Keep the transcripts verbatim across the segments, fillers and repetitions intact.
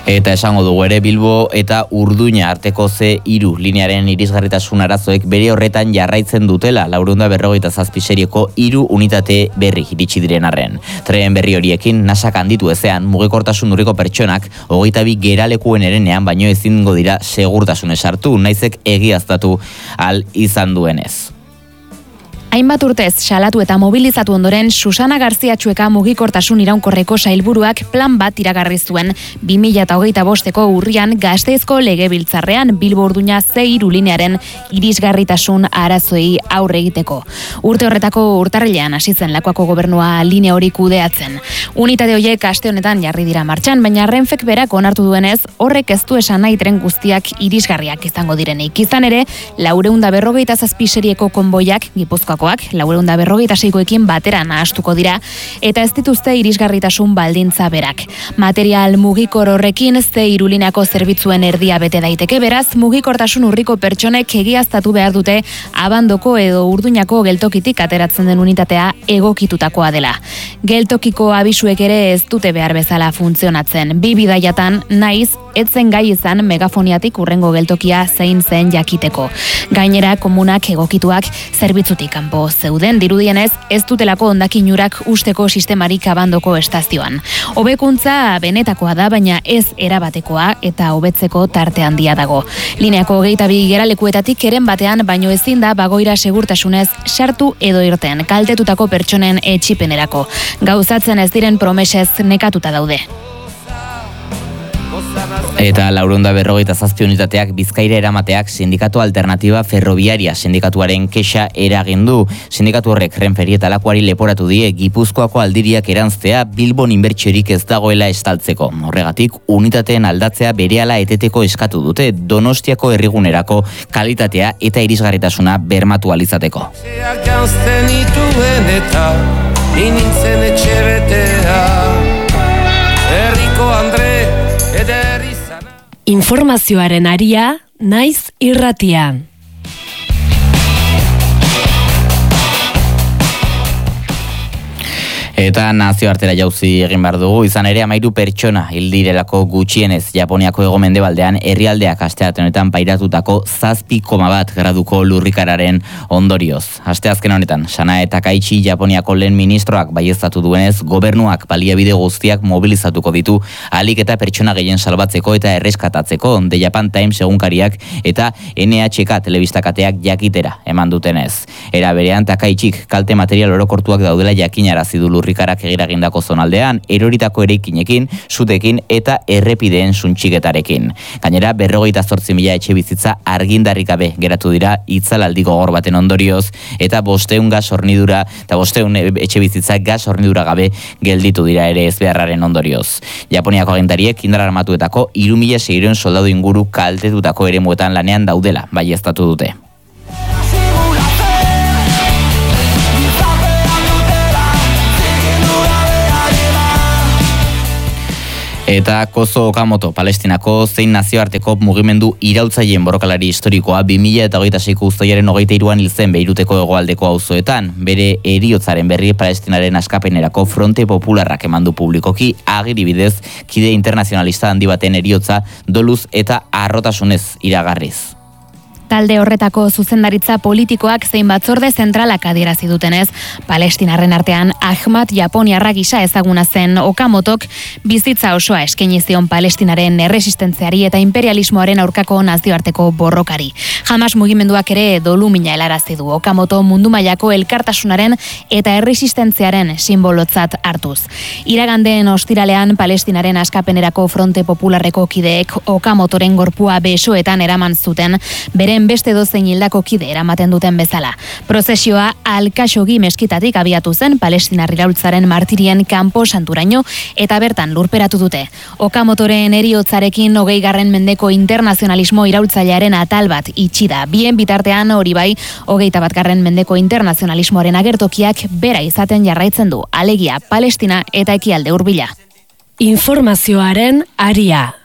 Eta esango dugu ere Bilbo eta Urduña arteko ze hiru linearen irisgarritasun arazoek bere horretan jarraitzen dutela laurehun eta berrogeita zazpi serieko hiru unitate berri iritsi diren arren. Tren berri horiekin nasak handitu ezean mugikortasun urriko pertsonak hogeita bi geralekuen erenean baino ezingo dira segurtasunez sartu, naizek egiaztatu al izan duenez. Hainbat urtez salatu eta mobilizatu ondoren Susana Garzia Txueka mugikortasun iraunkorreko sailburuak plan bat iragarri zuen bi mila hogeita bosteko urrian Gasteizko Legebiltzarrean Bilbo Urduña ze hiru linearen irisgarritasun arazoei aurre egiteko. Urte horretako urtarrilean hasi zen Lakuako gobernua linea hori kudeatzen. Unitate horiek aste honetan jarri dira martxan, baina Renfek berak onartu duenez, horrek ez du esan nahi tren guztiak irisgarriak izango direnik. Izan ere, laurehun eta berrogeita zazpi serieko konboiak Gipuzkoako laurehun eta berrogeita seikoekin batera nahastuko dira eta ez dituzte irisgarritasun baldintza berak. Material mugikor horrekin ze hirulineako zerbitzuen erdia bete daiteke, beraz mugikortasun urriko pertsonek egiaztatu behar dute Abandoko edo Urduñako geltokitik ateratzen den unitatea egokitutakoa dela. Geltokiko abisuek ere ez dute behar bezala funtzionatzen. Bi bidaiatan naiz etzen gai izan megafoniatik urrengo geltokia zein zen jakiteko. Gainera, komunak egokituak zerbitzutik kanpo zeuden dirudienez ez dutelako hondakinurak usteko sistemarik Abandoko estazioan. Hobekuntza benetakoa da, baina ez erabatekoa eta hobetzeko tarte handia dago. Lineako hogeita bi geralekuetatik eren batean baino ezin da bagoira segurtasunez sartu edo irten kaltetutako pertsonen etxipenerako. Gauzatzen ez diren promesez nekatuta daude. Eta laurehun eta berrogeita zazpi unitateak Bizkaira eramateak Sindikatu Alternatiba Ferroviaria sindikatuaren kexa eragin du. Sindikatu horrek Renferi eta Lakuari leporatu die Gipuzkoako aldiriak eranztea Bilbon inbertsiorik ez dagoela estaltzeko. Horregatik unitateen aldatzea berehala eteteko eskatu dute Donostiako herrigunerako kalitatea eta irisgarritasuna bermatu ahal izateko. Informazioaren aria, naiz irratia. Eta nazioartera jauzi egin behar dugu, izan ere hamairu pertsona hildirelako gutxienez Japoniako hego-mendebaldean herrialdeak astearte honetan pairatutako zazpi koma bat graduko lurrikararen ondorioz. Asteazken honetan, Sanae Takaichi Japoniako lehen ministroak baieztatu duenez, gobernuak baliabide guztiak mobilizatuko ditu ahalik eta pertsona gehien salbatzeko eta erreskatatzeko, The Japan Times egunkariak eta N H K telebistakateak jakitera eman dutenez. Era berean, Takaichik kalte material orokortuak daudela jakinarazi du lurrikarak egiragindako zonaldean, eroritako eraikinekin, sutekin eta errepideen suntxiketarekin. Gainera, berrogeita zortzi mila etxe bizitza argindarrik gabe geratu dira itzalaldi gogor baten ondorioz, eta bosteun gas hornidura, eta bosteun etxe bizitza gas hornidura gabe gelditu dira ere ezbeharraren ondorioz. Japoniako agintariek indar armatuetako hiru mila seiehun soldadu inguru kaltetutako eremuetan lanean daudela baieztatu dute. Eta Kozo Okamoto, Palestinako zein nazioarteko mugimendu iraultzaileen borrokalari historikoa bi mila hogeita seiko uztailaren hogeita hiruan hil zen Beiruteko hegoaldeko auzoetan. Bere heriotzaren berri Palestinaren askapenerako Fronte Popularrak eman du publikoki agiri bidez kide internazionalista handi baten heriotza doluz eta harrotasunez iragarriz. Talde horretako zuzendaritza politikoak zein batzorde zentralak adierazi dutenez, Palestinarren artean Ahmad Japoniarra gisa ezaguna zen Okamotok bizitza osoa eskaini zion Palestinaren erresistentziari eta imperialismoaren aurkako nazioarteko borrokari. Hamas mugimenduak ere dolumina helarazi du Okamoto mundu mailako elkartasunaren eta erresistentziaren simbolotzat hartuz. Iragandeen ostiralean Palestinaren askapenerako Fronte Popularreko kideek Okamotoren gorpua besoetan eraman zuten, beren beste dozein hildako kide eramaten duten bezala. Prozesioa Al-Khashoggi meskitatik abiatu zen Palestinar iraultzaren martirien kanpo santuraino eta bertan lurperatu dute. Okamotoren heriotzarekin hogeigarren mendeko internazionalismo iraultzailearen atal bat itxi da. Bien bitartean hori bai, hogeita batgarren mendeko internazionalismoaren agertokiak bera izaten jarraitzen du, alegia Palestina eta ekialde hurbila. Informazioaren aria.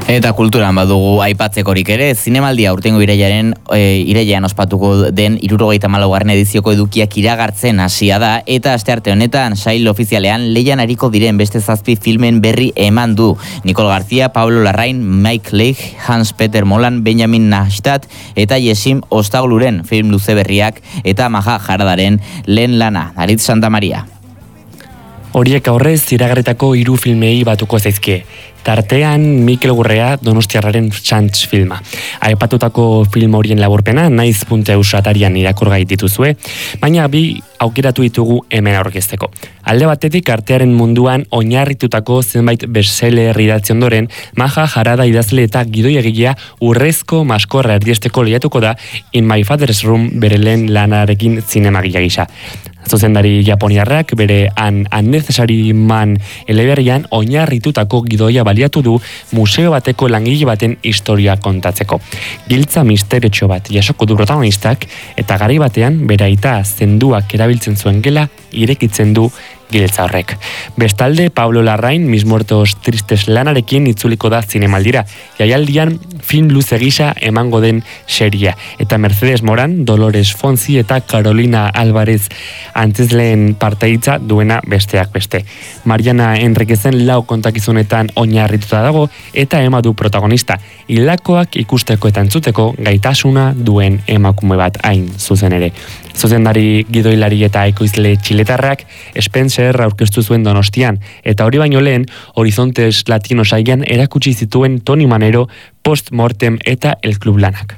Eta kulturan badugu aipatzekorik ere, zinemaldia urtengo irailaren e, irailean ospatuko den hirurogeita hamalaugarren edizioko edukiak iragartzen hasia da, eta astearte honetan sail ofizialean leian ariko diren beste zazpi filmen berri eman du. Nicole García, Pablo Larrain, Mike Leigh, Hans-Peter Molan, Benjamin Nastat eta Yesim Ostagluren film luze berriak eta Maja Jaradaren lehen lana. Aritz Santa Maria. Horiek aurrez iragarritako hiru filmei batuko zaizkie. Tartean Mikel Gurrea Donostiarraren Chants filma. Aipatutako film horien laburpena naiz puntu eus atarian irakurgai dituzue, baina bi aukeratu ditugu hemen aurkezteko. Alde batetik artearen munduan oinarritutako zenbait bestseller idatzi ondoren, Maja Jarada idazle eta gidoi egilea urrezko maskorra erdiesteko lehiatuko da In My Father's Room bere lehen lanarekin zinemagila gisa. Zuzendari japoniarrak bere An Unnecessary Man eleberrian oinarritutako gidoia baliatu du museo bateko langile baten historia kontatzeko. Giltza misteriotxo bat jasoko du protagonistak eta garai batean bere aita zenduak erabiltzen zuen gela irekitzen du giltza horrek. Bestalde, Pablo Larrain, Mis Muertos Tristes lanarekin itzuliko da zinemaldira. Jaialdian film luze gisa emango den seria. Eta Mercedes Moran, Dolores Fonzi eta Carolina Álvarez antzesleen parteitza duena besteak beste. Mariana Enriquezen lau kontakizunetan oinarrituta dago eta ema du protagonista. Hilakoak ikusteko eta entzuteko gaitasuna duen emakume bat hain zuzen ere. Zuzendari gidoilari eta ekoizle txiletarrak Spencer aurkeztu zuen Donostian, eta hori baino lehen Horizontes Latino saian erakutsi zituen Toni Manero, Post Mortem eta El Club lanak.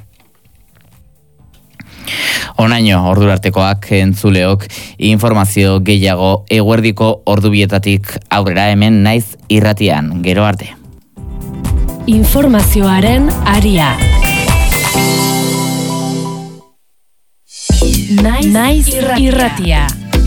Onaino, ordurartekoak entzuleok, informazio gehiago eguerdiko ordubietatik aurrera hemen naiz irratian, gero arte. Informazioaren aria. Naiz, naiz irratia. irratia.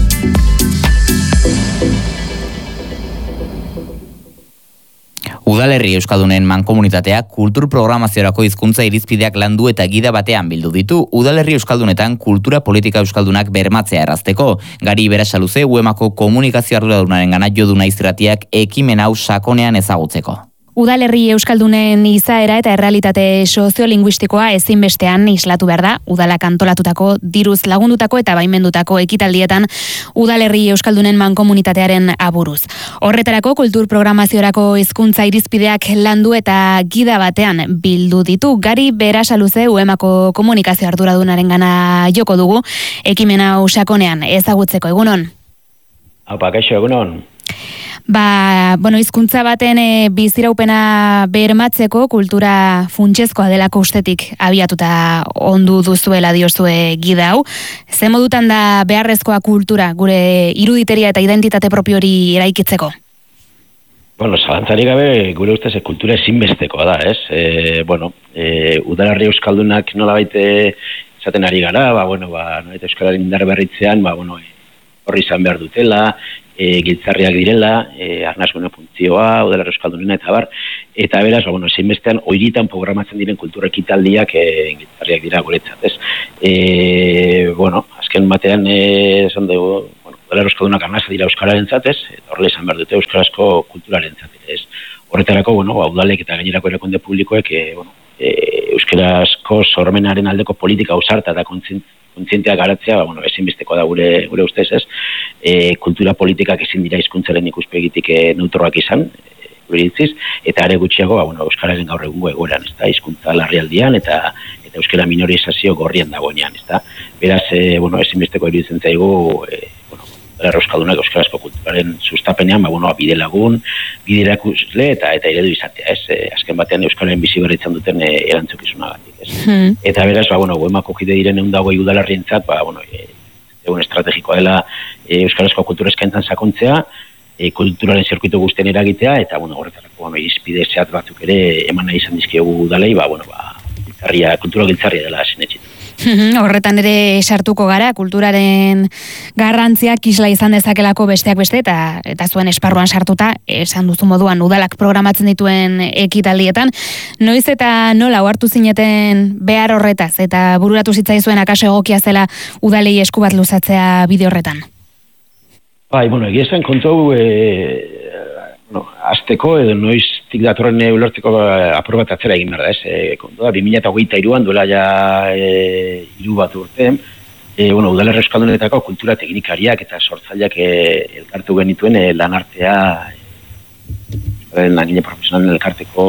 Udalerri Euskaldunen mankomunitateak kultur programaziorako hizkuntza irizpideak landu eta gida batean bildu ditu. Udalerri Euskaldunetan kultura politika euskaldunak bermatzea errazteko. Gari Berasaluze Uemako komunikazio arduradunaren gana jo du naiz irratiak ekimen hau sakonean ezagutzeko. Udalerri Euskaldunen izaera eta errealitate soziolinguistikoa ezinbestean islatu behar da, udalak antolatutako, diruz lagundutako eta baimendutako ekitaldietan Udalerri Euskaldunen mankomunitatearen aburuz. Horretarako kultur programaziorako hizkuntza irizpideak landu eta gida batean bildu ditu. Gari Berasaluze Uemako komunikazio arduradunaren gana joko dugu, ekimen hau sakonean ezagutzeko. Egunon? Aupa, kaixo, egunon. Ba, bueno, hizkuntza baten e, biziraupena bermatzeko kultura funtsezkoa delako ustetik abiatuta ondu duzuela diozue gida hau. Ze modutan da beharrezkoa kultura gure iruditeria eta identitate propio hori eraikitzeko? Bueno, zalantzari gabe gure ustez kultura ezinbestekoa da, ez? E, bueno, e, Udalerri Euskaldunak nolabait esaten ari gara, ba, bueno, ba, nolabait euskararen indar berritzean, ba, bueno, horri izan behar dutela, E, giltzarriak direla, e, arnazgune funtzioa, Udalerri Euskaldunena eta bar, eta beraz, ba, bueno, zeinbestean oiritan programatzen diren kultura ekitaldiak e, giltzarriak dira guretzat, ez? E, bueno, azken batean, e, esan dugu, bueno, Udalerri Euskaldunak arnaza dira euskararen zatez, eta horrela izan behar dute euskarazko kulturaren zatez, ez? Horretarako, bueno, ba, udalek eta gainerako erakunde publikoek, e, bueno, e, euskarazko sormenaren aldeko politika ausarta eta kontzientzia kontzienteak garatzea, ba, bueno, ezinbesteko da gure, gure ustez ez, e, kultura politikak ezin dira hizkuntzaren ikuspegitik e, neutroak izan, e, gure ditziz, eta are gutxiago, ba, bueno, euskararen gaur egungo egoeran, ez da, hizkuntza larrialdian eta eta euskara minorizazio gorrian dagoenean, ez da. Beraz, e, bueno, ezinbesteko iruditzen zaigu, e, bueno, Euskaldunak euskarazko kulturaren sustapenean, ba, bueno, bide lagun, bide erakusle eta eta eredu izatea, ez? E, azken batean euskararen bizi berritzen duten e, erantzukizunagatik, ez? Hmm. Eta beraz, ba, bueno, Uemako kide diren ehun eta hogei udalerrientzat, ba, bueno, e, egun estrategikoa dela e, euskarazko kultura eskaintzan sakontzea, e, kulturaren zirkuitu guztien eragitea, eta, bueno, horretarako, bueno, irizpide zehat batzuk ere eman nahi izan dizkiogu udalei, ba, bueno, ba, giltzarria, kultura giltzarria dela sinetxit. Horretan ere sartuko gara, kulturaren garrantziak isla izan dezakelako besteak beste, eta eta zuen esparruan sartuta, esan duzu moduan, udalak programatzen dituen ekitaldietan. Noiz eta nola ohartu zineten behar horretaz, eta bururatu zitzaizuen akaso egokia zela udalei esku bat luzatzea bide horretan? Bai, bueno, egia esan kontu, e, bueno, azteko edo noiz hortik datorren ulertzeko apur bat atzera egin behar da, ez? E, kontua, bi mila hogeita hiruan duela ja e, hiru bat urte, e, bueno, udalerri euskaldunetako kultura teknikariak eta sortzaileak e, elkartu genituen e, lanartea, e, langile profesionalen elkarteko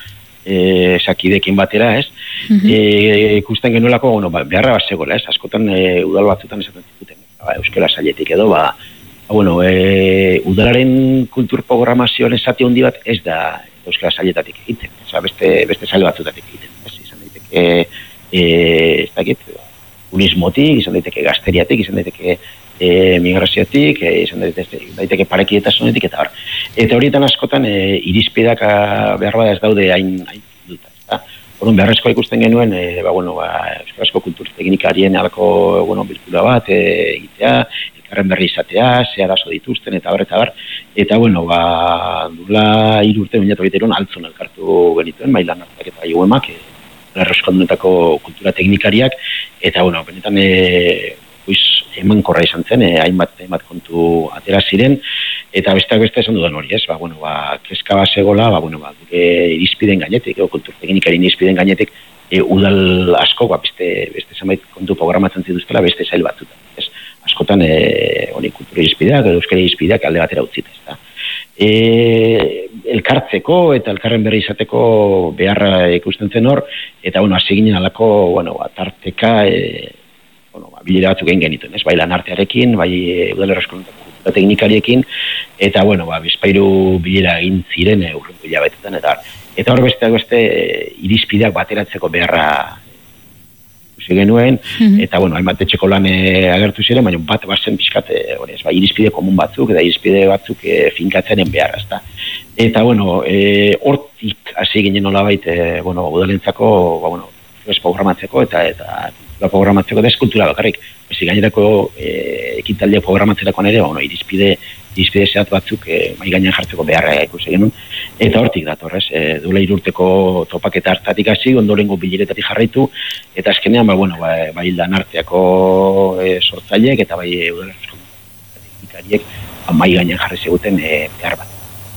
e, sakidekin batera, ez? Mm-hmm. E, ikusten genuelako, bueno, ba, beharra bat zegoela, ez? Askotan e, udal batzutan esaten zikuten, ba, euskara sailetik edo, ba, bueno, e, udalaren kultur programazioaren zati handi bat ez da euskara sailetatik egiten, oza, beste, beste saile batzutatik egiten, ez, izan daiteke, e, ez dakit, unismotik, izan daiteke gazteriatik, izan daiteke e, migrazioatik, e, izan daiteke, daiteke parekietasunetik, eta hor. Eta horietan askotan e, irizpideak behar bada ez daude hain, hain dut, eta Orduan beharrezkoa ikusten genuen, e, ba, bueno, ba, euskarazko kultur teknikarien alako, bueno, bilkura bat e, egitea, elkarren berri izatea, ze arazo dituzten, eta bar, eta bar. Eta, bueno, ba, dula hiru urte binatu egiteron altzon elkartu genituen, mailan hartak eta ioemak, e, erroskaldunetako kultura teknikariak, eta, bueno, benetan, e, pues, eman korra izan zen, e, hainbat, hainbat kontu atera ziren, eta besteak beste esan dudan hori, ez? Ba, bueno, ba, kezka bat zegoela, ba, bueno, ba, gure irizpideen gainetik, o, kultur teknikarien irizpideen gainetik, e, udal asko, ba, beste, beste zenbait kontu programatzen zituztela, beste zail batzutan, ez? Askotan, e, hori kultur irizpideak, edo euskara irizpideak alde batera utzita, ez da. E, elkartzeko eta elkarren berri izateko beharra ikusten zen hor, eta, bueno, hasi ginen alako, bueno, ba, tarteka, e, bueno, ba, bilera batzuk egin genituen, ez? Bai lanartearekin, bai udalerroskontako teknikariekin, eta, bueno, ba, bizpairu bilera egin ziren e, urrengo hilabetetan, eta eta hor besteak beste e, irizpideak bateratzeko beharra ikusi genuen, mm-hmm. eta, bueno, hainbat etxeko lan e, agertu ziren, baina bat bazen pixkat, e, hori, ez, ba, irizpide komun batzuk, eta irizpide batzuk e, finkatzenen beharra, ezta. Eta, bueno, e, hortik hasi ginen nolabait, e, bueno, udalentzako, ba, bueno, programatzeko, eta, eta programatzeko eta eskultura bakarrik. Bezi gainerako e, ekitaldia programatzerakoan ere, bueno, irizpide, irizpide zehat batzuk e, mai gainean jartzeko beharra ikusi genuen. Eta hortik datorrez, e, duela irurteko topaketa hartatik hasi, ondorengo bileretatik jarraitu, eta azkenean, ba, bueno, ba, bai lanarteako e, sortzaileek, eta bai udalerriko teknikariek ba, mai gainean jarri ziguten e, behar bat.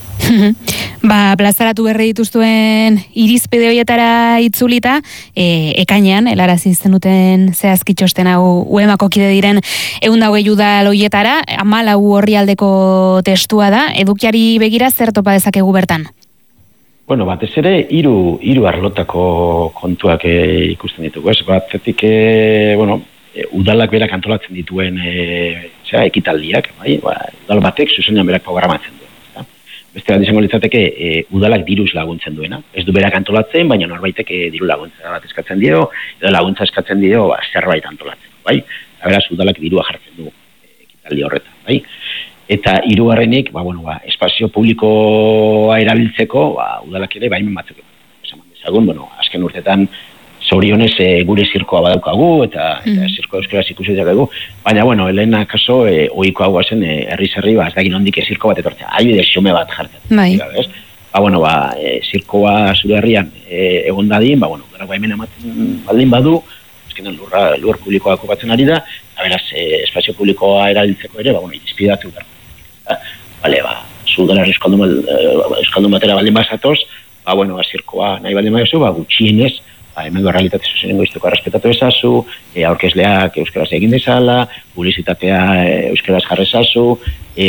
Ba, plazaratu berri dituztuen irizpide horietara itzulita, e, ekainean, helarazi zenuten zehazki txosten hau uemako kide diren ehun eta hogei udal horietara, hamalau orrialdeko testua da, edukiari begira zer topa dezakegu bertan? Bueno, batez ere, hiru hiru arlotako kontuak e, ikusten ditugu, ez? Batzetik, e, bueno, e, udalak berak antolatzen dituen e, zera, ekitaldiak, bai? Ba, udal batek zuzenean berak programatzen du. Beste bat izango litzateke e, udalak diruz laguntzen duena. Ez du berak antolatzen, baina norbaitek e, diru laguntza bat eskatzen dio, edo laguntza eskatzen dio ba, zerbait antolatzen. Bai? Beraz, udalak dirua jartzen du e, ekitaldi horretan. Bai? Eta hirugarrenik, ba, bueno, ba, espazio publikoa erabiltzeko, ba, udalak ere baimen batzuk esan dezagun, bueno, azken urtetan zorionez e, gure zirkoa badaukagu, eta, mm. eta zirkoa euskaraz ikusi dugu, baina, bueno, helena kaso, e, oiko hau zen, e, herri-zerri, ba, ez dagin ondik e, zirko bat etortzea, aibide xume bat jartzen. Bai. Ba, bueno, ba, e, zirkoa zure herrian e, egon dadin, ba, bueno, gara baimen ematen baldin badu, azkenan lurra, lur publikoa kopatzen ari da, eta beraz, e, espazio publikoa erabiltzeko ere, ba, bueno, irizpidatu behar. Bale, ba, zudara euskaldun batera baldin bazatoz, ba, bueno, ba, zirkoa nahi baldin baduzu, ba, gutxienez, ba, hemen realitate zuzenengo iztuko respetatu ezazu, e, aurkezleak euskaraz egin dezala, publizitatea e, euskaraz jarrezazu, e,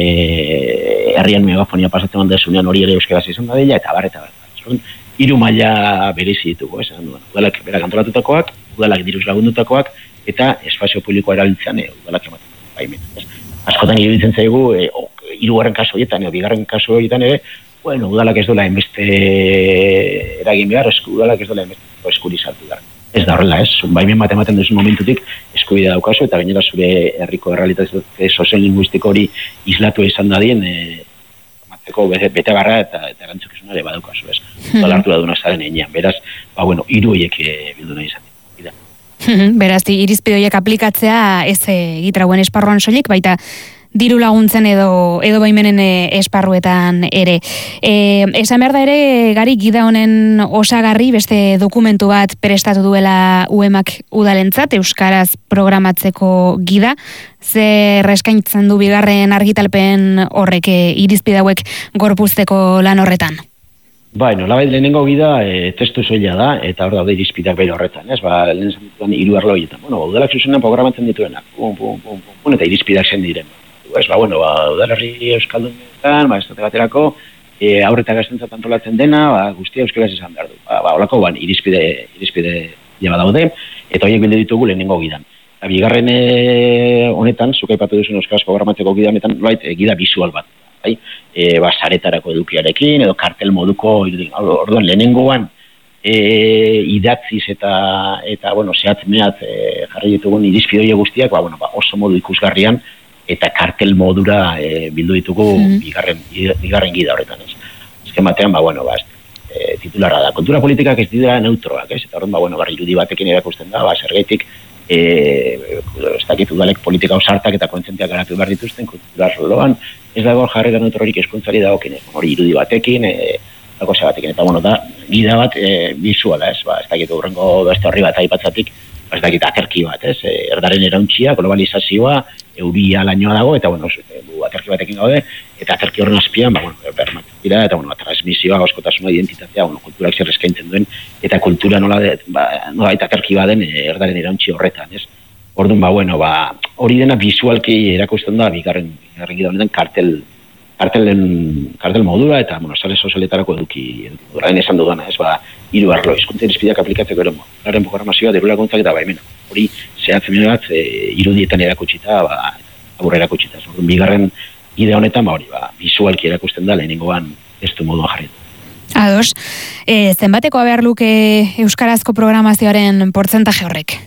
herrian megafonia pasatzen handezunean hori ere euskaraz izan da dela, eta bar, eta bar. Hiru maila berezi ditugu, esan duen. Udalak berak antolatutakoak, udalak diruz lagundutakoak, eta espazio publikoa erabiltzean e, udalak ematen baimen. Askotan iruditzen zaigu, e, o, hirugarren kasu horietan, e, bigarren kasu horietan ere, bueno, udalak ez dola enbeste eragin behar, esku, udalak ez dola enbeste eskuri sartu da. Ez da horrela, ez? Baimen bat ematen duzun momentutik eskubidea daukazu, eta gainera zure herriko errealitate soziolinguistiko hori islatu izan dadien, e, amatzeko bete, bete barra eta, eta erantzukizuna ere badaukazu, ez? Udal hartu da duna zaren einean. Beraz, ba, bueno, hiru horiek e, bildu nahi izan dira. Beraz, irizpide horiek aplikatzea ez egitrauen esparruan soilik, baita diru laguntzen edo edo baimenen esparruetan ere. E, esan behar da ere, Gari, gida honen osagarri beste dokumentu bat prestatu duela uemak udalentzat, euskaraz programatzeko gida, zer eskaintzen du bigarren argitalpen horrek irizpide hauek gorpuzteko lan horretan? Bai, nolabait lehenengo gida e, testu soila da, eta hor daude irizpideak behin horretan, ez? Ba, lehen esan dituan hiru arlo horietan. Bueno, udalak zuzenean programatzen dituenak, pum, pum, pum, pum, pum, eta irizpideak zen diren. Ez, ba, bueno, ba, udalerri euskaldunetan, ba, estate baterako, e, aurreta gaztentzat antolatzen dena, ba, guztia euskaraz izan behar du. Ba, ba, holako, ban, irizpide, irizpide jaba daude, eta horiek bilde ditugu lehenengo gidan. Ba, bigarren e, honetan, zuka aipatu duzun euskaraz programatzeko gida honetan, nolait, e, gida visual bat. Bai? E, ba, saretarako edukiarekin, edo kartel moduko, orduan lehenengoan e, idatziz eta, eta bueno, zehatz mehat e, jarri ditugun irizpide guztiak, ba, bueno, ba, oso modu ikusgarrian, eta kartel modura e, bildu ditugu mm-hmm. bigarren, bigarren gida horretan, ez. Azken batean, ba, bueno, ba, e, titularra da. Kultura politikak ez dira neutroak, ez, eta horren, ba, bueno, barri irudi batekin erakusten da, ba, zergaitik, e, ez dakit udalek politika osartak eta kontzentiak garatu behar dituzten, kulturar loan, ez dago jarrera neutrorik eskuntzari dagokin, hori irudi batekin, e, dago batekin, eta, bueno, da, gida bat e, visuala, ez, ba, ez dakit urrengo beste horri bat aipatzatik, ez dakit aterki bat, ez, e, erdaren erauntzia, globalizazioa, euria lainoa dago, eta, bueno, du aterki batekin gaude, eta aterki horren azpian, ba, bueno, bermatzen dira, eta, bueno, transmisioa, askotasuna, identitatea, bueno, kulturak zer eskaintzen duen, eta kultura nola, de, ba, nola eta aterki baden e, erdaren erauntzi horretan, ez. Orduan, ba, bueno, ba, hori dena visualki erakusten da, bigarren, bigarren gida honetan, kartel, kartelen, kartel modura, eta, bueno, sare sozialetarako eduki, eduki esan dudana, ez, ba, hiru arlo, hizkuntza irizpideak aplikatzeko ero, garen programazioa, diru laguntzak eta baimena. Hori, zehatzen bat, e, irudietan erakutsita, ba, aburra erakutsita. Orduan, bigarren gide honetan, ba, hori, ba, visualki erakusten da, lehenengoan ez du moduan jarri. Ados, e, zenbateko behar luke euskarazko programazioaren portzentaje horrek?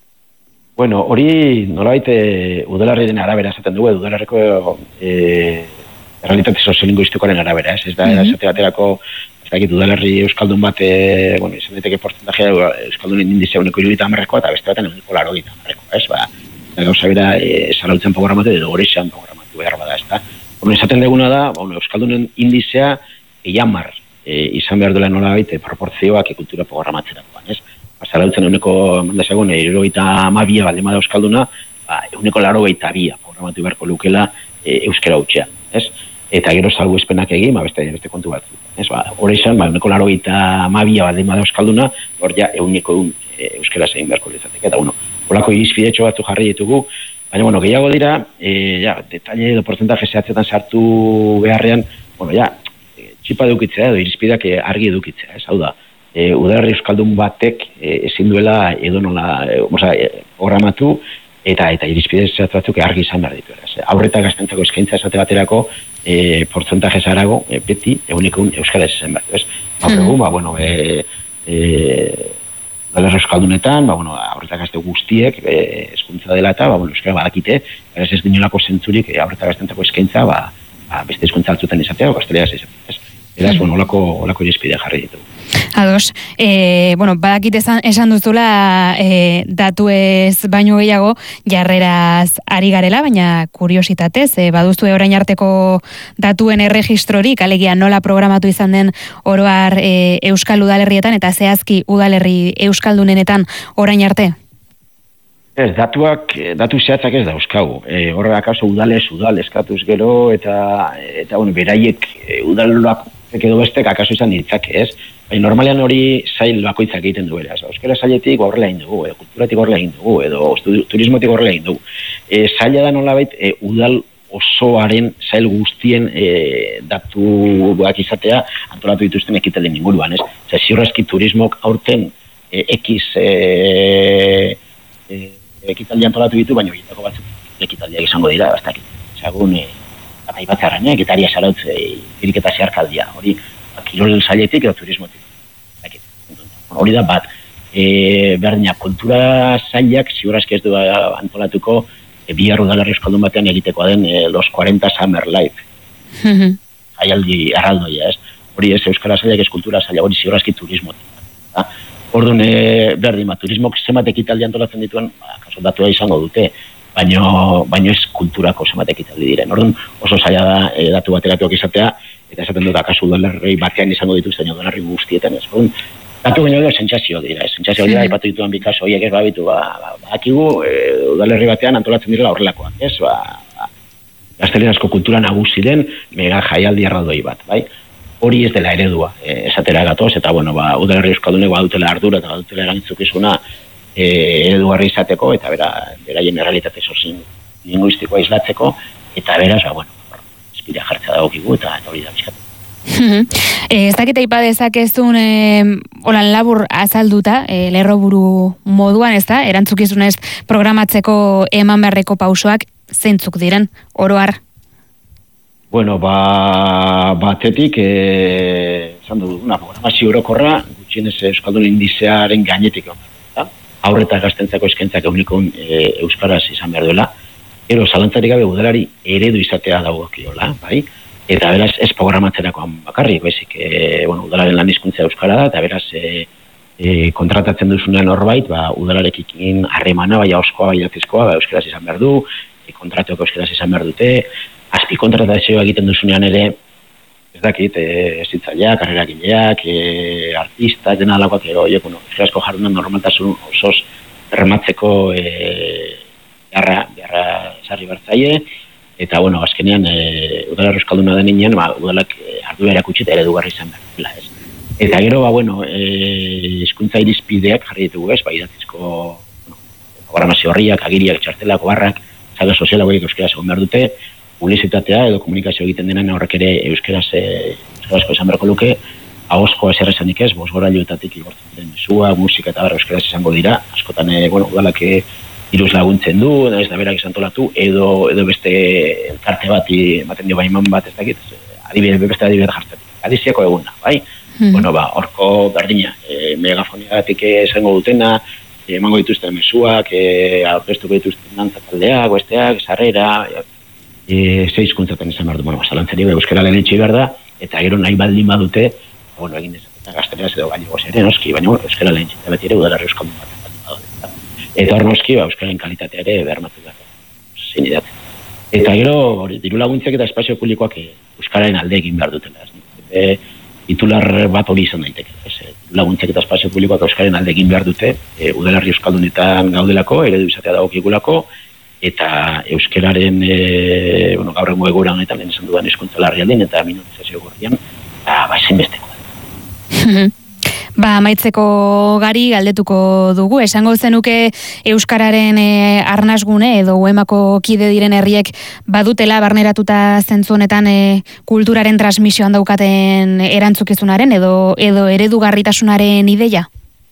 Bueno, hori nolabait e, udalarriaren arabera esaten dugu, udalarreko e, realitate soziolinguistikoaren arabera, ez? Ez da, mm-hmm. esate baterako, ez dakit, udalerri euskaldun bat, e, bueno, izan daiteke porcentajea euskaldunen indizea uneko irudita amarrekoa, eta beste baten uneko laro gita amarrekoa, ez? Ba, eta gauza bera, e, zarautzen programatu edo hori zean programatu behar bada, ez da? Bueno, esaten deguna da, bueno, euskaldunen indizea eiamar e, izan behar duela nolabait, e, proportzioak kultura programatzerakoan, ez? Zarautzen eguneko, mandazagun, irurogita amabia baldema da euskalduna, ba, eguneko laro gaita bia programatu beharko lukela e, euskera hutxean, ez? Eta gero salgu espenak egin, ba, beste, beste kontu bat. Ez, ba, hori izan, ba, eguneko laro gaita amabia baldema da euskalduna, hor ja, eguneko egun e, euskera zein beharko litzateke. Eta, bueno, holako irizpidetxo batzu jarri ditugu, baina, bueno, gehiago dira, e, ja, detalle edo porcentaje zehatzetan sartu beharrean, bueno, ja, e, txipa edukitzea edo irizpideak e, argi edukitzea, ez, hau da. E, udalerri euskaldun batek e, ezin duela edo nola e, oza, e, programatu eta eta irizpide zehatz batzuk argi izan behar ditu. Aurreta gaztentzako eskaintza esate baterako e, portzentaje zarago e, beti eguneko euskara ez zen behar. Mm. Ba, bueno, e, e, udalerri euskaldunetan, ba, bueno, aurreta gazte guztiek e, eskuntza dela eta ba, bueno, euskara badakite, ez ez dinolako zentzurik e, aurreta gaztentzako eskaintza ba, ba, beste eskuntza altzutan izatea o gazteleaz izatea. Eraz, bueno, olako, olako irizpidea jarri ditugu. Ados, e, bueno, badakit esan, esan duzula e, datu ez baino gehiago jarreraz ari garela, baina kuriositatez, e, baduzue orain arteko datuen erregistrorik, alegia nola programatu izan den oroar e, Euskal Udalerrietan eta zehazki udalerri Euskaldunenetan orain arte? Ez, datuak, datu zehatzak ez dauzkagu. E, horrela kaso udalez, udal eskatuz gero, eta, eta bueno, beraiek e, udalak edo bestek akaso izan ditzake, ez? Baina normalean hori zail bakoitzak egiten duela. Euskara zailetik horrela egin dugu, edo kulturatik horrela egin dugu, edo turismotik horrela egin dugu. E, zaila da nolabait, e, udal osoaren zail guztien e, datuak izatea antolatu dituzten ekitalden inguruan, ez? Zer, ziurrezki turismok aurten e, X e, e, ekitaldi antolatu ditu, baina egitako batzuk ekitaldiak izango dira, bastakit. Zagun, e, apai batzarranek, getaria zarautze, iriketa zeharkaldia, hori, kirol zailetik edo turismotik. Hori da bat, e, berdina, kultura zailak ziurazki ez du antolatuko e, bihar udalerri euskaldun batean egitekoa den e, los cuarenta Summer Life. Jaialdi arraldoia, ez? Hori ez, euskara zailak ez kultura zaila, hori ziurazki turismotik. Orduan, e, berdin, turismok zenbat ekitaldi antolatzen dituen, ba, kaso datua izango dute, baino, baino ez kulturako zenbat ekitaldi diren. Orduan, oso zaila da e, datu bateratuak izatea, eta esaten dut akaso udalerri batean izango dituzten udalerri guztietan, ez? Orduan, datu baino edo sentsazio dira, ez? Sentsazio dira, ipatu dituan bikaso horiek ez babitu, ba, ba, akigu e, udalerri batean antolatzen direla horrelakoak, ez? Ba, ba, gaztelerazko kultura nagusi den mega jaialdi arraldoi bat, bai? hori ez dela eredua, e, esatera gatoz, eta bueno, ba, udalerri euskaldunek badutela ardura eta badutela erantzukizuna e, eredugarri izateko, eta bera, beraien errealitate sozin linguistikoa islatzeko, eta beraz, ba, bueno, espira jartza dagokigu, eta, eta hori da bizkatu. Ez dakit aipa dezakezun e, olan labur azalduta, e, lerroburu moduan, ez da, erantzukizunez programatzeko eman beharreko pausoak zeintzuk diren, oro har? Bueno, ba, batetik, e, zan du, una programazio orokorra, gutxienez euskaldun indizearen gainetik egon, da? Aurreta gaztentzako eskentzak eunikon e, euskaraz izan behar duela, ero zalantzarik gabe udalari eredu izatea dagokiola, bai? Eta beraz, ez programatzerakoan bakarrik, baizik, e, bueno, udalaren lan hizkuntza euskara da, eta beraz, e, e, kontratatzen duzunean horbait, ba, udalarekin harremana, bai oskoa, bai idatzizkoa, ba, euskaraz izan behar du, e, kontratuak euskaraz izan behar dute, azpi kontratazioa egiten duzunean ere, ez dakit, e, zitzaileak, karreragileak, e, artistak, dena alakoak, ero, e, bueno, euskarazko jardunan normaltasun osoz bermatzeko e, beharra, beharra sarri bertzaile, eta, bueno, azkenean, e, udalar euskalduna denean, ba, udalak e, ardura erakutsi eta eredugarri izan behar dela, ez. Eta gero, ba, bueno, e, hizkuntza irizpideak jarri ditugu, ez, ba, idatzizko, bueno, programazio horriak, agiriak, txartelak, barrak, zaga sozialak euskaraz egon behar dute, publizitatea edo komunikazio egiten denan horrek ere euskaraz, e, euskarazko izan beharko luke, ahozkoa ez errezanik ez, bosgorailuetatik igortzen den mesua, musika eta barra euskaraz izango dira, askotan, e, bueno, udalak iruz laguntzen du, ez da berak izan tolatu, edo, edo beste elkarte bat, ematen dio baiman bat ez dakit, adibide, beste adibide jartzen, adiziako eguna, bai? Hmm. Bueno, ba, orko berdina, e, megafoniagatik esango dutena, e, emango dituzten mezuak, e, aurkeztuko dituzten dantzataldeak, besteak, sarrera, e, zeizkuntzaten izan behar du, bueno, zalantzari euskara lehen itxi behar da, eta gero nahi baldin badute, bueno, egin dezaketan gaztereaz edo gallegoz ere, noski, baina bueno, euskara lehen itxi, eta beti ere udalarri euskaldun bat. Eta hor noski, ba, euskaren kalitatea ere bermatu dago, zein idatzen. Eta gero, diru laguntzak eta espazio publikoak euskararen alde egin behar dutela. E, titular bat hori izan daiteke. Diru laguntzak eta espazio publikoak euskaren alde egin behar dute, e, udalarri euskaldunetan gaudelako, eredu izatea dagokigulako, eta euskararen, e, bueno, gaur egun egoera honetan, lehen esan dudan hizkuntza larrialden eta minorizazio gorrian, ba, ba ezinbestekoa. Ba, amaitzeko gari galdetuko dugu, esango zenuke euskararen e, arnasgune edo uemako kide diren herriek badutela barneratuta zentzu honetan e, kulturaren transmisioan daukaten erantzukizunaren edo edo eredugarritasunaren ideia?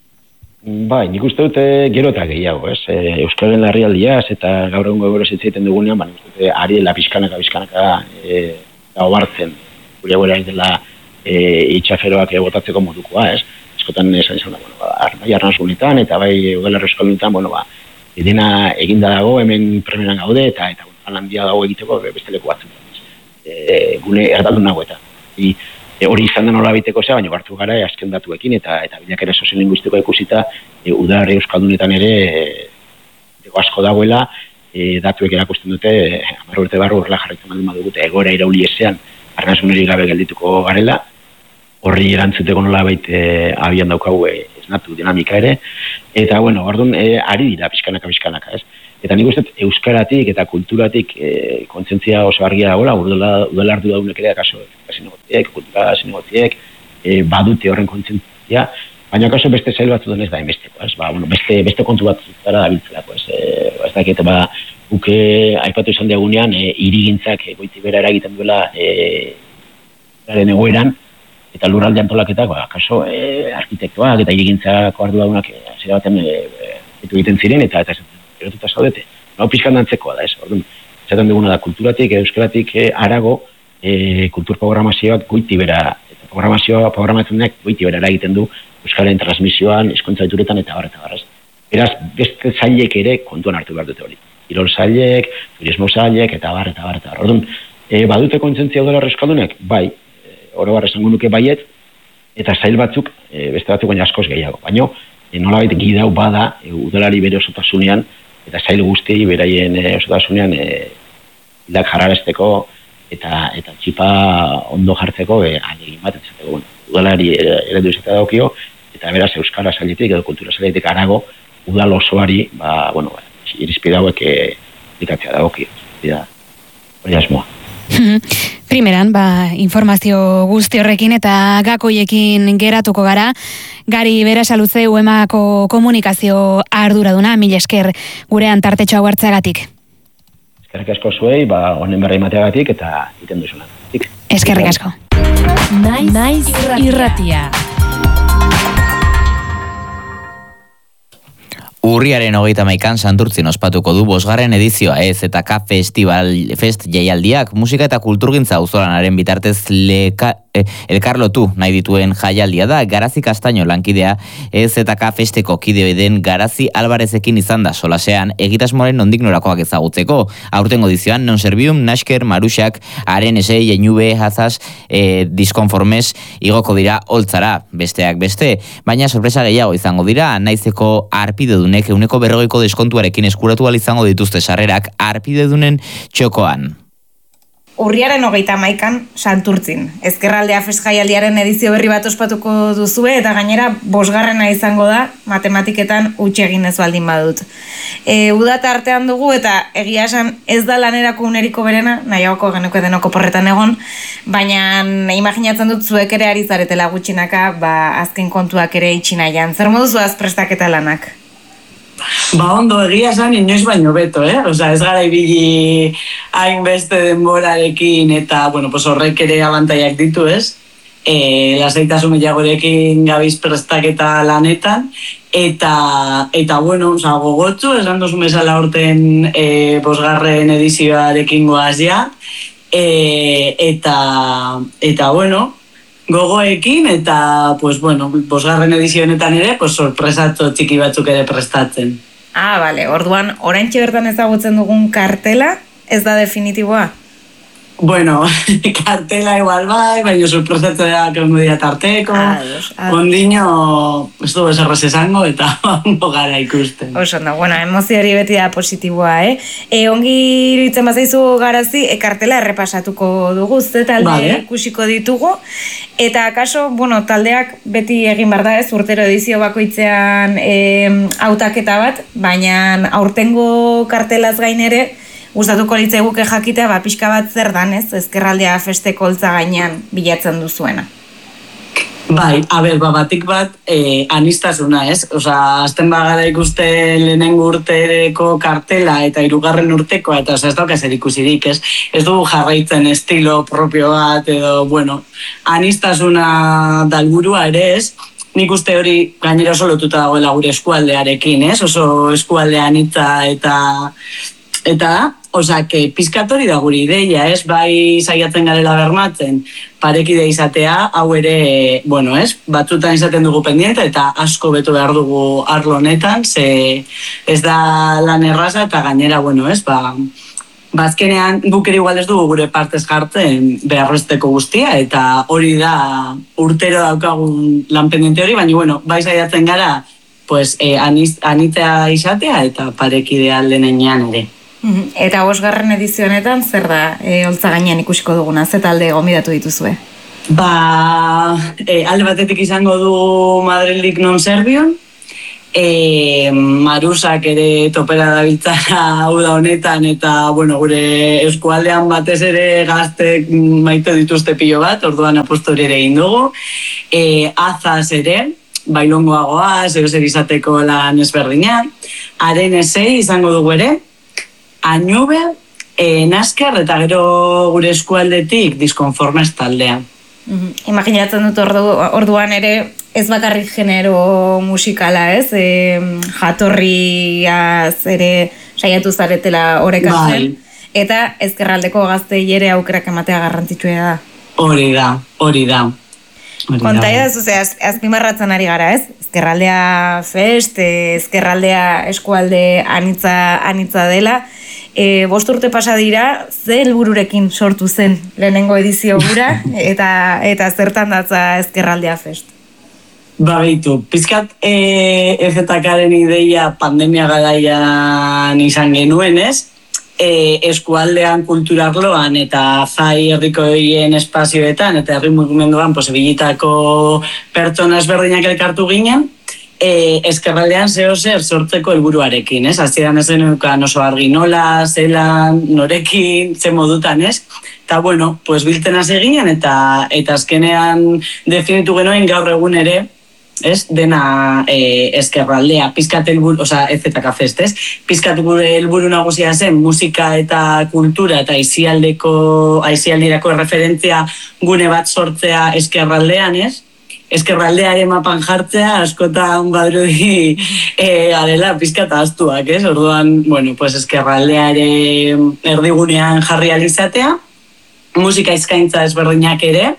Bai, nik uste dute gero eta gehiago, ez? E, euskararen larrialdiaz eta gaur egun gogoro zitzaiten dugunean, ba, nik uste dute ariela pizkanaka, pizkanaka e, da obartzen, gure gure dela e, itxaferoak botatzeko modukoa, ez? Eskotan esan izan da, bueno, ba, bai arnazgunetan eta bai udalarri euskaldunetan, bueno, ba, edena eginda dago, hemen premieran gaude, eta eta bueno, handia dago egiteko beste leku batzuk. E, gune erdaldun nago eta. E, hori izan da nola biteko zea, baina hartu gara e, azken datuekin, eta eta bilakera soziolinguistikoa ikusita, e, udalarri euskaldunetan ere e, asko dagoela, e, datuek erakusten dute, e, hamar urte barru horrela jarraitzen baldin badugu, eta egoera irauli ezean, arnazguneri gabe geldituko garela, horri erantzuteko nola baita e, abian daukagu e, esnatu dinamika ere, eta, bueno, orduan, e, ari dira pizkanaka, pizkanaka, ez? Eta nik uste, euskaratik eta kulturatik e, kontzentzia oso argia dagoela, udala hartu daunek ere, akaso, zinegotziek, kultura zinegotziek, e, badute horren kontzentzia, baina akaso beste zail batzu denez da emesteko, ez? Ba, bueno, beste, beste kontu bat zutara da biltzelako, ez? E, ez dakit, ba, uke aipatu izan diagunean, e, irigintzak e, goiti bera eragiten duela e, garen egoeran, eta lurralde antolaketak, ba, kaso, e, arkitektoak eta irigintzako arduradunak e, zera baten e, e, egiten ziren, eta eta erotuta zaudete. Hau pixkan dantzekoa da, ez? Orduan, zaten duguna da, kulturatik, euskaratik e, arago, e, kultur programazioak goiti bera, eta programazioa programatzen goiti bera egiten du euskaren transmisioan, hizkuntza dituretan eta barra eta barra. Beraz, beste zailek ere kontuan hartu behar dute hori. Kirol zailek, turismo zailek, eta barra eta barra eta barra. Orduan, e, badute kontzentzia udalarri euskaldunek? Bai, oro barra esango nuke baiet, eta zail batzuk, e, beste batzuk baina askoz gehiago. Baina, e, nolabait gidau bada, e, udalari bere osotasunean, eta zail guzti beraien e, osotasunean, e, hilak jarrarezteko, eta eta txipa ondo jartzeko, e, alegin bat, etzateko, bueno, udalari eredu izatea daukio, eta beraz euskara zailetik, edo kultura zailetik arago, udal osoari, ba, bueno, ba, irizpide hauek e, aplikatzea daukio. Hori asmoa. Primeran, ba, informazio guzti horrekin eta gakoiekin geratuko gara. Gari Berasaluze U E M A-ko komunikazio arduraduna, mil esker gurean tartetxo hau hartzeagatik. Eskerrik asko zuei, ba, honen berri mateagatik eta iten duzuna. Eskerrik asko. Naiz, Naiz irratia. Urriaren hogeita hamaikan Santurtzin ospatuko du bosgarren edizioa E Z K Festival Fest jaialdiak musika eta kulturgintza auzolanaren bitartez leka, eh, elkarlotu nahi dituen jaialdia da. Garazi Kastaino lankidea E Z K Festeko kide den Garazi Albarezekin izan da solasean egitasmoaren nondik norakoak ezagutzeko. Aurtengo edizioan Non Servium, Nasker, Maruxak, Aren Esei, Eñube, Hazas, eh, Diskonformes igoko dira holtzara, besteak beste. Baina sorpresa gehiago izango dira, naizeko arpidedunek euneko berrogeiko deskontuarekin eskuratu ahal izango dituzte sarrerak arpidedunen txokoan. Urriaren hogeita hamaikan Santurtzin. Ezkerraldea Fest jaialdiaren edizio berri bat ospatuko duzue eta gainera bosgarrena izango da matematiketan huts egin ez baldin badut. E, uda tartean dugu eta egia esan ez da lanerako uneriko berena, nahiagoko genuke denoko porretan egon, baina imaginatzen dut zuek ere ari zaretela gutxinaka, ba azken kontuak ere itxi nahian. Zer modu zuaz prestaketa lanak? Ba ondo, egia esan inoiz baino beto, eh? Osa, ez gara ibili hainbeste denborarekin eta, bueno, pues horrek ere abantaiak ditu, ez? E, lasaitasun gehiagorekin gabiz prestaketa lanetan eta, eta bueno, osa, gogotsu, esan duzu bezala horten e, bosgarren edizioarekin goaz ja, e, eta, eta, bueno, gogoekin eta, pues, bueno, bosgarren edizionetan ere, pues, sorpresatxo txiki batzuk ere prestatzen. Ah, bale, orduan, oraintxe bertan ezagutzen dugun kartela, ez da definitiboa? Bueno, kartela igual bai, baina sorpresatzea kongo dira tarteko, ondino, ez du eserrez esango eta ondo gara ikusten. Oso, no, bueno, emozio hori beti da positiboa, eh? E, ongi iruditzen bazaizu Garazi, e, kartela errepasatuko dugu, ze talde vale. Ikusiko ditugu, eta akaso, bueno, taldeak beti egin behar da ez, urtero edizio bakoitzean e, hautaketa bat, baina aurtengo kartelaz gain ere, gustatuko litzaiguke jakitea, ba, pixka bat zer dan, ez? Ezkerraldea Festeko holtza gainean bilatzen duzuena. Bai, a ber, ba, batik bat, eh, anistasuna, ez? Osa, azten bagara ikusten lehenengo urtereko kartela eta hirugarren urtekoa, eta oza, ez dauka zer ikusirik, ez? Ez dugu jarraitzen estilo propio bat, edo, bueno, anistasuna dalburua ere, ez? Nik uste hori gainera oso lotuta dagoela gure eskualdearekin, ez? Oso eskualdea anitza eta... Eta, oza, que pizkatori da guri ideia, ez? Bai saiatzen garela bermatzen, parekide izatea, hau ere, bueno, ez? Batzutan izaten dugu pendiente eta asko beto behar dugu arlo honetan, ze ez da lan erraza eta gainera, bueno, ez? Ba, bazkenean guk ere igual ez dugu gure partez jartzen beharrezteko guztia eta hori da urtero daukagun lan pendiente hori, baina, bueno, bai saiatzen gara, pues, eh, anitzea izatea eta parekidea lehenean ere. Eta bosgarren edizio honetan, zer da e, holtza gainean ikusiko duguna, ze talde gomidatu dituzue? Ba, e, alde batetik izango du Madrildik Non Servium, e, Marusak ere topera dabiltzara uda honetan, eta bueno, gure eskualdean batez ere gaztek maite dituzte pilo bat, orduan apostori ere egin dugu, e, Azaz ere, bailongoagoa, zer zer izateko lan ezberdina, Aren Esei izango dugu ere, Añube, e, Nasker eta gero gure eskualdetik Diskonformes taldea. Mm-hmm. Imaginatzen dut ordu, orduan ere ez bakarrik genero musikala, ez? E, jatorriaz ere saiatu zaretela orekatzen. Bai. Eta ezkerraldeko gaztei ere aukerak ematea garrantzitsua da. Hori da, hori da. Konta edaz, ozea, azpimarratzen ari gara, ez? Ezkerraldea Fest, ezkerraldea eskualde anitza, anitza dela. E, bost urte pasa dira, ze helbururekin sortu zen lehenengo edizio gura eta, eta zertan datza ezkerraldea Fest? Ba, behitu, pizkat e, E Z K-aren ideia pandemia garaian izan genuen, ez? E, eskualdean kulturarloan eta jai herrikoien espazioetan eta herri mugimenduan posibilitako pertsona ezberdinak elkartu ginen e, eskerraldean zeo zer sortzeko helburuarekin, ez? Hasieran ez genukan oso argi nola, zelan, norekin, ze modutan, ez? Eta, bueno, pues biltzen hasi ginen eta, eta azkenean definitu genuen gaur egun ere, ez, dena e, eskerraldea, pizkat helburu, oza, ez eta kafest, ez? Pizkat gure helburu nagusia zen musika eta kultura eta aizialdeko, aizialdirako referentzia gune bat sortzea eskerraldean, ez? Eskerraldearen mapan jartzea, askotan badrudi e, arela pizkat ahaztuak, ez? Orduan, bueno, pues eskerraldearen erdigunean jarri alizatea, musika eskaintza ezberdinak ere,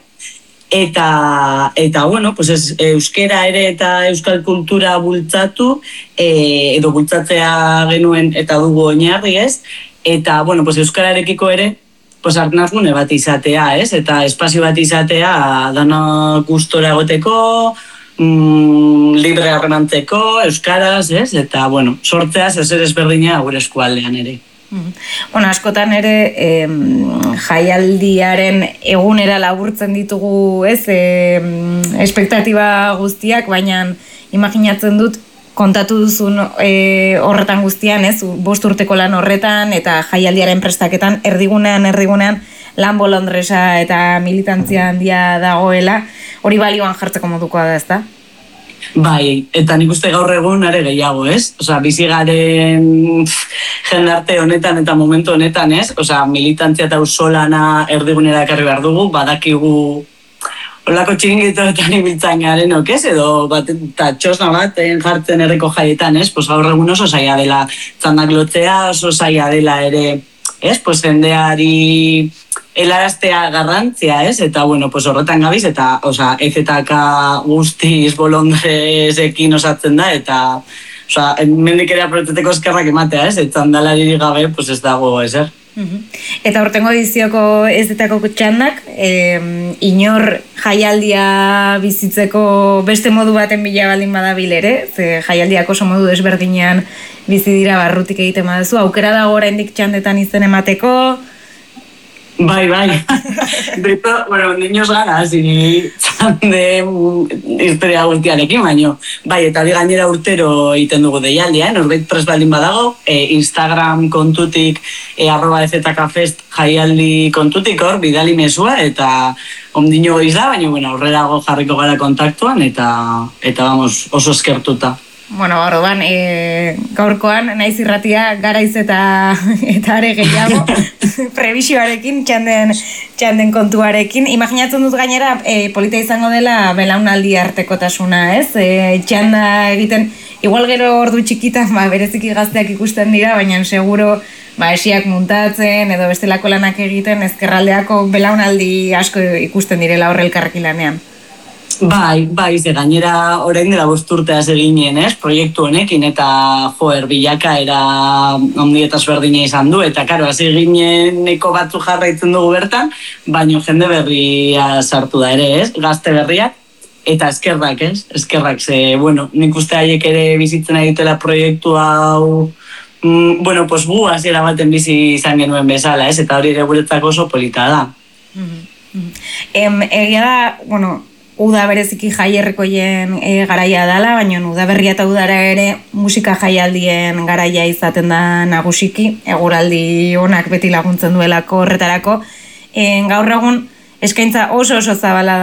Eta, eta bueno, pues ez, euskera ere eta euskal kultura bultzatu, e, edo bultzatzea genuen eta dugu oinarri, ez? Eta, bueno, pues euskararekiko ere, pues arnazgune bat izatea, ez? Eta espazio bat izatea dana gustora egoteko, mm, libre harremantzeko, euskaraz, ez? Eta, bueno, sortzeaz ez ere ezberdina gure eskualdean ere. Bueno, askotan ere eh, jaialdiaren egunera laburtzen ditugu, ez, eh, espektatiba guztiak, baina imaginatzen dut kontatu duzun eh, horretan guztian, ez, bost urteko lan horretan eta jaialdiaren prestaketan erdigunean, erdigunean lan bolondresa eta militantzia handia dagoela, hori balioan jartzeko modukoa da, ezta? Bai, eta nik uste gaur egun are gehiago, ez? Osa, bizigaren jendarte honetan eta momentu honetan, ez? Osa, militantzia eta usolana erdigunera ekarri behar dugu, badakigu olako txiringitoetan ibiltzen garen, ez? Edo bat, eta txosna bat jartzen herriko jaietan, ez? Pues gaur egun oso zaila dela txandak lotzea, oso zaila dela ere, ez? Pues jendeari helaraztea garrantzia, ez? Eta, bueno, pues horretan gabiz, eta, oza, E Z K guztiz bolondrezekin osatzen da, eta, oza, mendik ere aproteteko eskerrak ematea, ez? Eta handalari gabe, pues ez dago, ezer. Eta hortengo edizioko E Z K txandak, eh, inor jaialdia bizitzeko beste modu baten bila baldin badabil ere, ze jaialdiak oso modu desberdinean bizi dira barrutik egiten baduzu, aukera dago oraindik txandetan izen emateko. Bai, bai. Dito, bueno, niños gara, zini txande historia guztiarekin, baino. Bai, eta hori gainera urtero egiten dugu deialdia, eh? Norbait prest baldin badago, e, Instagram kontutik, e, arroba E Z K Fest jaialdi kontutik hor, bidali mezua, eta ondino goiz da, baina, bueno, aurrerago jarriko gara kontaktuan, eta, eta vamos, oso eskertuta. Bueno, orduan, e, gaurkoan, naiz irratia garaiz eta eta are gehiago, prebisioarekin, txanden, txanden kontuarekin. Imaginatzen dut gainera, e, polita izango dela belaunaldi artekotasuna, ez? E, txanda egiten, igual gero ordu txikitan, ba, bereziki gazteak ikusten dira, baina seguro ba, esiak muntatzen, edo bestelako lanak egiten, ezkerraldeako belaunaldi asko ikusten direla horre elkarrekin lanean. Bai, bai, ze gainera orain dela bost urteaz eginen, ez, proiektu honekin, eta joer, bilakaera ondietaz berdina izan du, eta karo, hasi gineneko batzu jarraitzen dugu bertan, baino jende berria sartu da ere, ez, gazte berriak, eta eskerrak, ez, eskerrak, ze, bueno, nik uste haiek ere bizitzen egitela proiektu hau, mm, bueno, pues gu hasiera baten bizi izan genuen bezala, ez, eta hori ere guretzako oso polita da. Mm-hmm. Em, egia da, bueno, uda bereziki jaierrekoien e, garaia dela, baina udaberria eta udara ere musika jaialdien garaia izaten da nagusiki, eguraldi onak beti laguntzen duelako horretarako. E, gaur egun eskaintza oso oso zabala